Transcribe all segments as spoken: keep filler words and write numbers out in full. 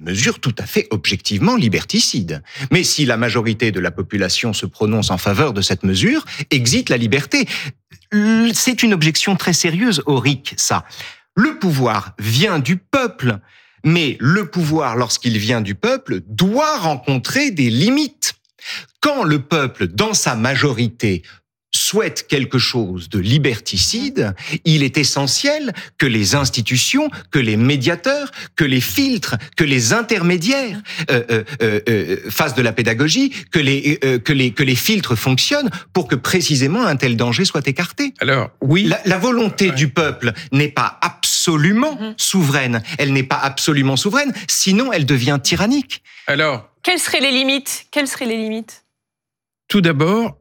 mesure tout à fait objectivement liberticide. Mais si la majorité de la population se prononce en faveur de cette mesure, existe la liberté. C'est une objection très sérieuse, Auric, ça. Le pouvoir vient du peuple, mais le pouvoir, lorsqu'il vient du peuple, doit rencontrer des limites. Quand le peuple, dans sa majorité, souhaite quelque chose de liberticide, il est essentiel que les institutions, que les médiateurs, que les filtres, que les intermédiaires euh, euh, euh, fassent de la pédagogie, que les, euh, que les, que les filtres fonctionnent pour que précisément un tel danger soit écarté. Alors, oui. La, la volonté ouais. du peuple n'est pas absolument mmh. souveraine. Elle n'est pas absolument souveraine, sinon elle devient tyrannique. Alors, quelles seraient les limites ? Quelles seraient les limites ? Tout d'abord,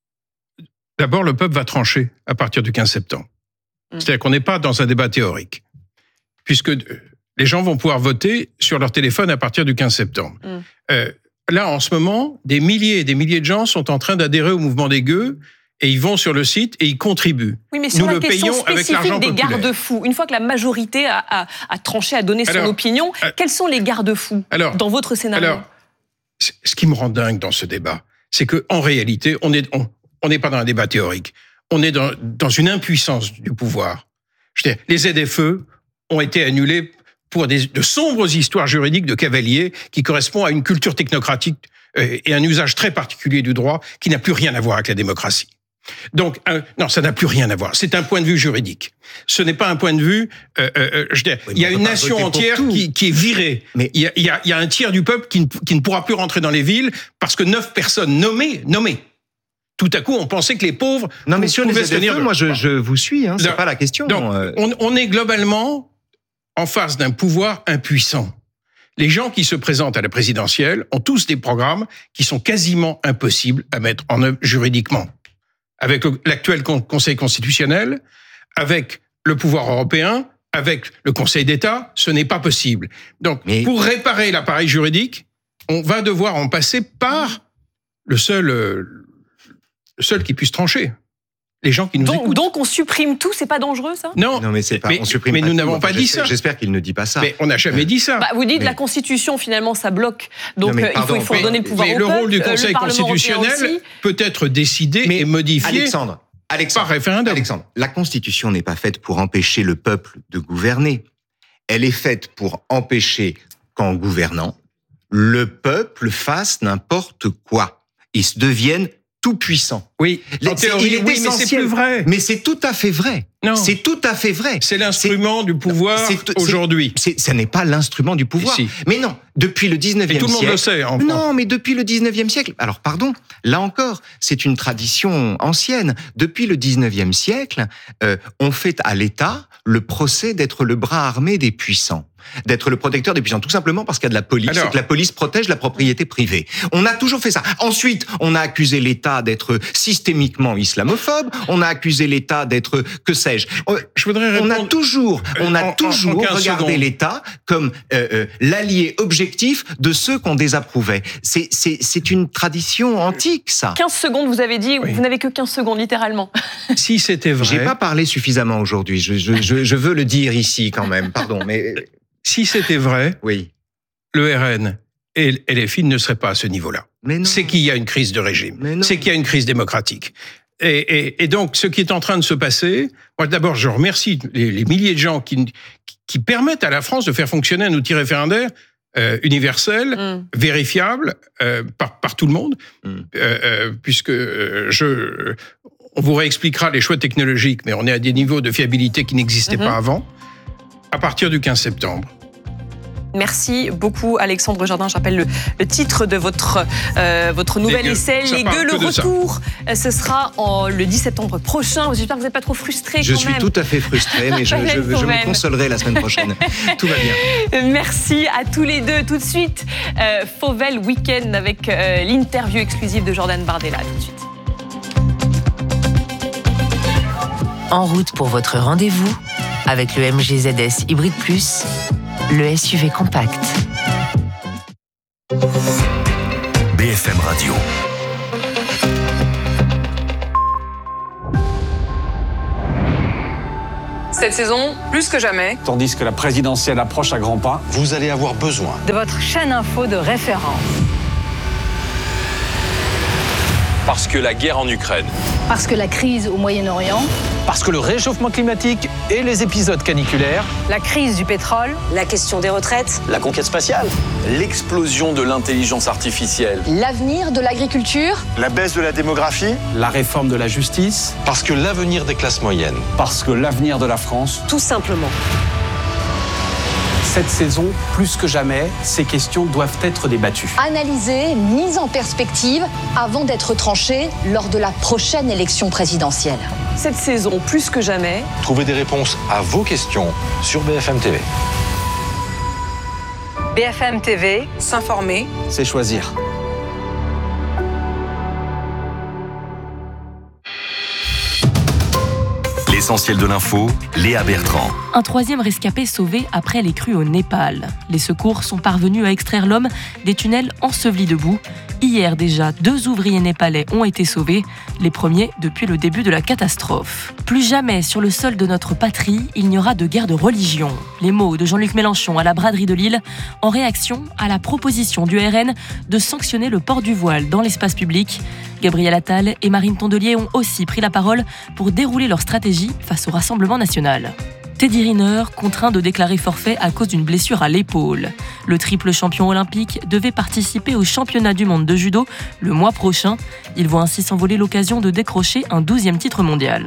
D'abord, le peuple va trancher à partir du quinze septembre. Mmh. C'est-à-dire qu'on n'est pas dans un débat théorique, puisque les gens vont pouvoir voter sur leur téléphone à partir du quinze septembre. Mmh. Euh, là, en ce moment, des milliers et des milliers de gens sont en train d'adhérer au mouvement des gueux et ils vont sur le site et ils contribuent. Oui, mais sur Nous la le question payons avec l'argent spécifique des populaire. garde-fous, une fois que la majorité a, a, a tranché, a donné alors, son opinion, euh, quels sont les garde-fous alors, dans votre scénario ? Alors, ce qui me rend dingue dans ce débat, c'est qu'en réalité, on est... On, On n'est pas dans un débat théorique. On est dans, dans une impuissance du pouvoir. Je veux dire, les Z F E ont été annulés pour des, de sombres histoires juridiques de cavaliers qui correspondent à une culture technocratique et un usage très particulier du droit qui n'a plus rien à voir avec la démocratie. Donc, un, non, ça n'a plus rien à voir. C'est un point de vue juridique. Ce n'est pas un point de vue... Euh, euh, je veux dire, oui, il y a une nation entière qui, qui est virée. Mais il y a, il y a, il y a un tiers du peuple qui ne, qui ne pourra plus rentrer dans les villes parce que neuf personnes nommées, nommées, tout à coup, on pensait que les pauvres non, mais sur les Z F E, moi, je, je vous suis. Hein, c'est donc, pas la question. Donc, on, on est globalement en face d'un pouvoir impuissant. Les gens qui se présentent à la présidentielle ont tous des programmes qui sont quasiment impossibles à mettre en œuvre juridiquement. Avec le, l'actuel Conseil constitutionnel, avec le pouvoir européen, avec le Conseil d'État, ce n'est pas possible. Donc, mais... pour réparer l'appareil juridique, on va devoir en passer par le seul... Euh, le seul qui puisse trancher. Les gens qui nous donc, écoutent. Donc on supprime tout, c'est pas dangereux ça ? Non, non mais c'est pas. Mais, on supprime mais pas nous tout. n'avons Enfin, pas dit ça. J'espère qu'il ne dit pas ça. Mais on n'a jamais euh, dit ça. Bah, vous dites mais... la Constitution finalement ça bloque, donc non, pardon, il faut, il faut donner le pouvoir mais au le peuple. rôle du Conseil constitutionnel peut être décidé mais et modifié Alexandre, Alexandre, par référendum. Alexandre, la Constitution n'est pas faite pour empêcher le peuple de gouverner. Elle est faite pour empêcher qu'en gouvernant, le peuple fasse n'importe quoi. Ils se deviennent tout puissant. Oui, en théorie, il est oui, mais c'est plus vrai. Mais c'est tout à fait vrai. Non. C'est tout à fait vrai. C'est l'instrument c'est, du pouvoir c'est, aujourd'hui. C'est, ça n'est pas l'instrument du pouvoir. Si. Mais non, depuis le dix-neuvième siècle... Et tout le monde le sait. En non, mais depuis le dix-neuvième siècle... Alors, pardon, là encore, c'est une tradition ancienne. Depuis le dix-neuvième siècle, euh, on fait à l'État le procès d'être le bras armé des puissants. D'être le protecteur des puissants, tout simplement parce qu'il y a de la police Alors, et que la police protège la propriété privée. On a toujours fait ça. Ensuite, on a accusé l'État d'être systémiquement islamophobe, on a accusé l'État d'être, que sais-je. Je voudrais répondre... On a toujours, on a en, toujours en, en regardé secondes. l'État comme euh, euh, l'allié objectif de ceux qu'on désapprouvait. C'est, c'est, c'est une tradition antique, ça. quinze secondes, vous avez dit, oui. Vous n'avez que quinze secondes, littéralement. Si c'était vrai... J'ai pas parlé suffisamment aujourd'hui, je, je, je, je veux le dire ici quand même, pardon, mais... Si c'était vrai, oui. le R N et L F I ne seraient pas à ce niveau-là. Mais non. C'est qu'il y a une crise de régime. C'est qu'il y a une crise démocratique. Et, et, et donc, ce qui est en train de se passer, moi d'abord, je remercie les, les milliers de gens qui, qui permettent à la France de faire fonctionner un outil référendaire euh, universel, mm. vérifiable euh, par, par tout le monde, mm. euh, euh, puisque euh, je, on vous réexpliquera les choix technologiques, mais on est à des niveaux de fiabilité qui n'existaient mm-hmm. pas avant. À partir du quinze septembre. Merci beaucoup Alexandre Jardin. Je rappelle le, le titre de votre, euh, votre nouvel essai, Les Gueux, le retour. Ce sera en, le dix septembre prochain. J'espère que vous n'êtes pas trop frustré. Je quand suis même. tout à fait frustré, mais je, je, je me consolerai la semaine prochaine. Tout va bien. Merci à tous les deux. Tout de suite, euh, Fauvel Week-end avec euh, l'interview exclusive de Jordan Bardella. Tout de suite. En route pour votre rendez-vous avec le M G Z S Hybrid Plus, le S U V compact. B F M Radio. Cette saison, plus que jamais. Tandis que la présidentielle approche à grands pas, vous allez avoir besoin de votre chaîne info de référence. Parce que la guerre en Ukraine. Parce que la crise au Moyen-Orient. Parce que le réchauffement climatique et les épisodes caniculaires. La crise du pétrole. La question des retraites. La conquête spatiale. L'explosion de l'intelligence artificielle. L'avenir de l'agriculture. La baisse de la démographie. La réforme de la justice. Parce que l'avenir des classes moyennes. Parce que l'avenir de la France. Tout simplement. Cette saison, plus que jamais, ces questions doivent être débattues. Analysées, mises en perspective avant d'être tranchées lors de la prochaine élection présidentielle. Cette saison, plus que jamais. Trouvez des réponses à vos questions sur B F M T V. B F M T V, S'informer, c'est choisir. L'essentiel de l'info, Léa Bertrand. Un troisième rescapé sauvé après les crues au Népal. Les secours sont parvenus à extraire l'homme des tunnels ensevelis de boue. Hier déjà, deux ouvriers népalais ont été sauvés, les premiers depuis le début de la catastrophe. Plus jamais sur le sol de notre patrie, il n'y aura de guerre de religion. Les mots de Jean-Luc Mélenchon à la braderie de Lille en réaction à la proposition du R N de sanctionner le port du voile dans l'espace public. Gabriel Attal et Marine Tondelier ont aussi pris la parole pour dérouler leur stratégie face au Rassemblement national. Teddy Riner, contraint de déclarer forfait à cause d'une blessure à l'épaule. Le triple champion olympique devait participer au championnat du monde de judo le mois prochain. Il voit ainsi s'envoler l'occasion de décrocher un douzième titre mondial.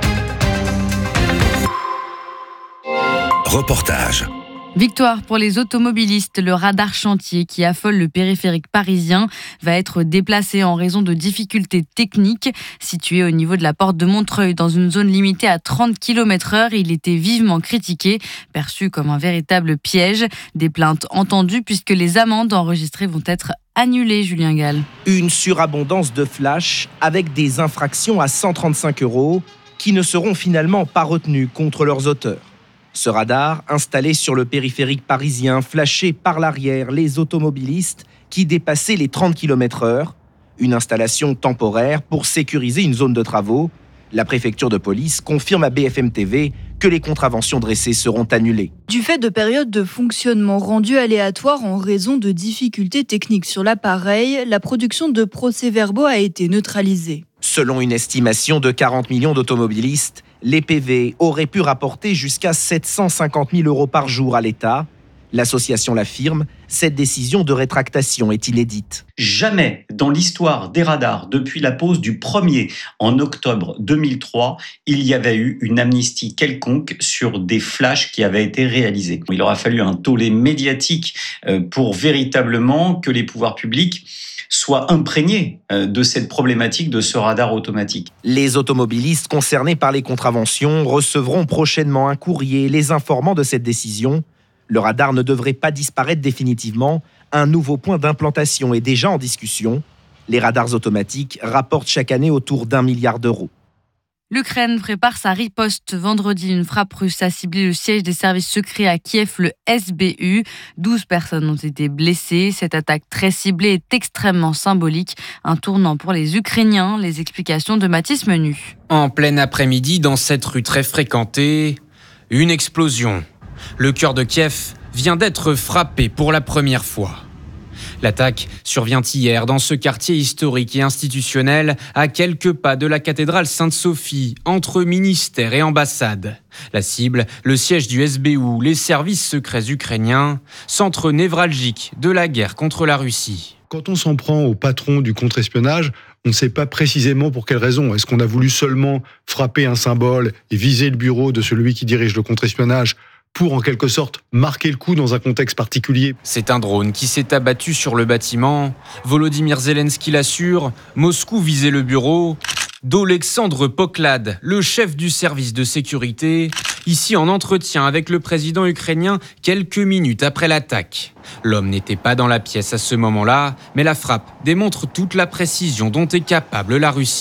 Reportage. Victoire pour les automobilistes. Le radar chantier qui affole le périphérique parisien va être déplacé en raison de difficultés techniques. Situé au niveau de la porte de Montreuil, dans une zone limitée à trente kilomètres heure, il était vivement critiqué, perçu comme un véritable piège. Des plaintes entendues puisque les amendes enregistrées vont être annulées, Julien Gall. Une surabondance de flash avec des infractions à cent trente-cinq euros qui ne seront finalement pas retenues contre leurs auteurs. Ce radar, installé sur le périphérique parisien, flashait par l'arrière les automobilistes qui dépassaient les trente kilomètres heure. Une installation temporaire pour sécuriser une zone de travaux. La préfecture de police confirme à B F M T V que les contraventions dressées seront annulées. Du fait de périodes de fonctionnement rendues aléatoires en raison de difficultés techniques sur l'appareil, la production de procès-verbaux a été neutralisée. Selon une estimation de quarante millions d'automobilistes, les P V auraient pu rapporter jusqu'à sept cent cinquante mille euros par jour à l'État. L'association l'affirme, cette décision de rétractation est inédite. Jamais dans l'histoire des radars, depuis la pose du premier en octobre deux mille trois, il y avait eu une amnistie quelconque sur des flashs qui avaient été réalisés. Il aura fallu un tollé médiatique pour véritablement que les pouvoirs publics soient imprégnés de cette problématique de ce radar automatique. Les automobilistes concernés par les contraventions recevront prochainement un courrier les informant de cette décision. Le radar ne devrait pas disparaître définitivement. Un nouveau point d'implantation est déjà en discussion. Les radars automatiques rapportent chaque année autour d'un milliard d'euros. L'Ukraine prépare sa riposte. Vendredi, une frappe russe a ciblé le siège des services secrets à Kiev, le S B U. douze personnes ont été blessées. Cette attaque très ciblée est extrêmement symbolique. Un tournant pour les Ukrainiens. Les explications de Mathis Menu. En plein après-midi, dans cette rue très fréquentée, une explosion. Le cœur de Kiev vient d'être frappé pour la première fois. L'attaque survient hier dans ce quartier historique et institutionnel à quelques pas de la cathédrale Sainte-Sophie, entre ministère et ambassade. La cible, le siège du S B U, les services secrets ukrainiens, centre névralgique de la guerre contre la Russie. Quand on s'en prend au patron du contre-espionnage, on ne sait pas précisément pour quelle raison. Est-ce qu'on a voulu seulement frapper un symbole et viser le bureau de celui qui dirige le contre-espionnage pour en quelque sorte marquer le coup dans un contexte particulier? C'est un drone qui s'est abattu sur le bâtiment. Volodymyr Zelensky l'assure, Moscou visait le bureau d'Olexandre Poklad, le chef du service de sécurité, ici en entretien avec le président ukrainien quelques minutes après l'attaque. L'homme n'était pas dans la pièce à ce moment-là, mais la frappe démontre toute la précision dont est capable la Russie.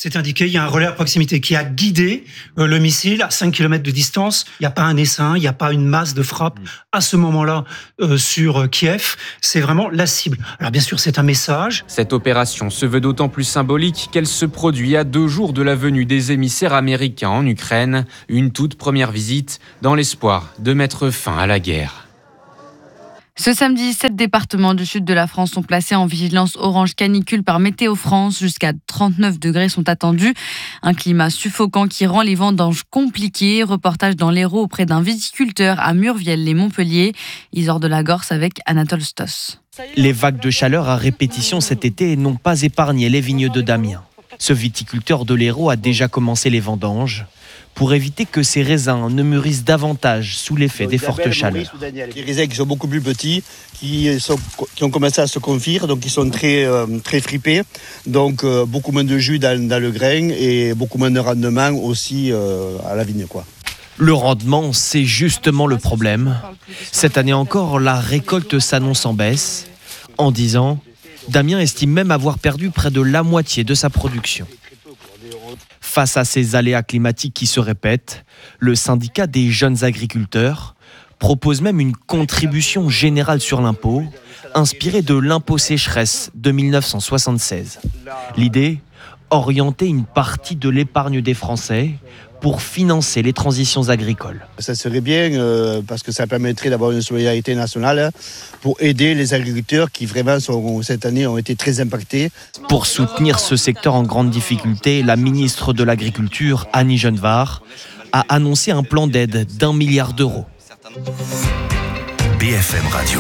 c'est indiqué, il y a un relais à proximité qui a guidé euh, le missile à cinq kilomètres de distance. Il n'y a pas un essaim, il n'y a pas une masse de frappe à ce moment-là euh, sur Kiev. C'est vraiment la cible. Alors bien sûr, c'est un message. Cette opération se veut d'autant plus symbolique qu'elle se produit à deux jours de la venue des émissaires américains en Ukraine. Une toute première visite dans l'espoir de mettre fin à la guerre. Ce samedi, sept départements du sud de la France sont placés en vigilance orange canicule par Météo France. Jusqu'à trente-neuf degrés sont attendus. Un climat suffocant qui rend les vendanges compliquées. Reportage dans l'Hérault auprès d'un viticulteur à Murviel-les-Montpellier. Isor de la Gorse avec Anatole Stoss. Les vagues de chaleur à répétition cet été n'ont pas épargné les vignes de Damien. Ce viticulteur de l'Hérault a déjà commencé les vendanges pour éviter que ces raisins ne mûrissent davantage sous l'effet des fortes chaleurs. Des raisins qui sont beaucoup plus petits, qui, sont, qui ont commencé à se confire, donc ils sont très, euh, très fripés, donc euh, beaucoup moins de jus dans, dans le grain et beaucoup moins de rendement aussi euh, à la vigne, quoi. Le rendement, c'est justement le problème. Cette année encore, la récolte s'annonce en baisse. En dix ans, Damien estime même avoir perdu près de la moitié de sa production. Face à ces aléas climatiques qui se répètent, le syndicat des jeunes agriculteurs propose même une contribution générale sur l'impôt, inspirée de l'impôt sécheresse de mille neuf cent soixante-seize. L'idée, orienter une partie de l'épargne des Français pour financer les transitions agricoles. Ça serait bien euh, parce que ça permettrait d'avoir une solidarité nationale pour aider les agriculteurs qui vraiment sont, cette année ont été très impactés. Pour soutenir ce secteur en grande difficulté, la ministre de l'Agriculture, Annie Genevard, a annoncé un plan d'aide d'un milliard d'euros. B F M Radio.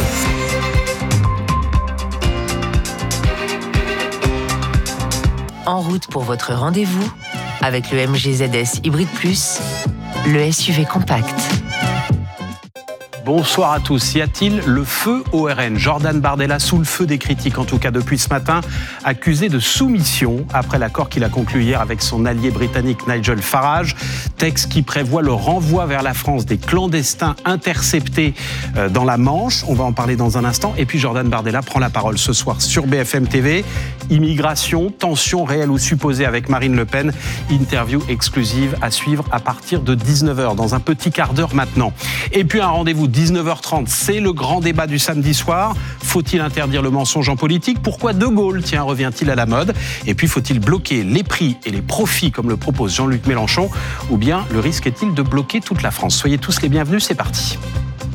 En route pour votre rendez-vous avec le M G Z S Hybrid Plus, le S U V compact. Bonsoir à tous. Y a-t-il le feu au R N ? Jordan Bardella, sous le feu des critiques, en tout cas depuis ce matin, accusé de soumission après l'accord qu'il a conclu hier avec son allié britannique Nigel Farage. Texte qui prévoit le renvoi vers la France des clandestins interceptés dans la Manche. On va en parler dans un instant. Et puis Jordan Bardella prend la parole ce soir sur B F M T V. Immigration, tension réelle ou supposée avec Marine Le Pen. Interview exclusive à suivre à partir de dix-neuf heures, dans un petit quart d'heure maintenant. Et puis un rendez-vous dix-neuf heures trente, c'est le grand débat du samedi soir. Faut-il interdire le mensonge en politique ? Pourquoi De Gaulle, tiens, revient-il à la mode ? Et puis faut-il bloquer les prix et les profits comme le propose Jean-Luc Mélenchon ? Ou bien le risque est-il de bloquer toute la France ? Soyez tous les bienvenus, c'est parti.